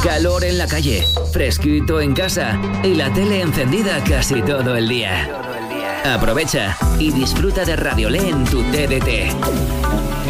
calor en la calle, fresquito en casa y la tele encendida casi todo el día. Aprovecha y disfruta de Radiolé en tu TDT.